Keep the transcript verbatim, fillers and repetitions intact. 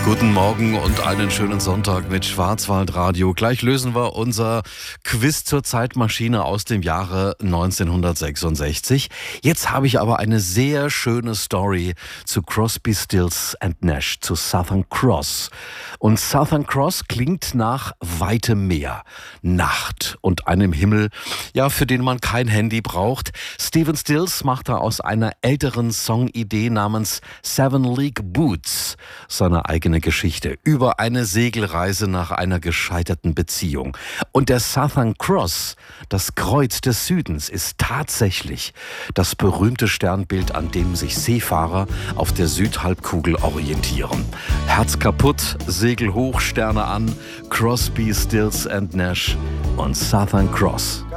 Guten Morgen und einen schönen Sonntag mit Schwarzwaldradio. Gleich lösen wir unser Quiz zur Zeitmaschine aus dem Jahre neunzehnhundertsechsundsechzig. Jetzt habe ich aber eine sehr schöne Story zu Crosby, Stills and Nash, zu Southern Cross. Und Southern Cross klingt nach weitem Meer, Nacht und einem Himmel, ja, für den man kein Handy braucht. Stephen Stills machte aus einer älteren Songidee namens Seven League Boots seine eigene Geschichte über eine Segelreise nach einer gescheiterten Beziehung. Und der Southern Cross, das Kreuz des Südens, ist tatsächlich das berühmte Sternbild, an dem sich Seefahrer auf der Südhalbkugel orientieren. Herz kaputt, Segel hoch, Sterne an, Crosby, Stills and Nash und Southern Cross.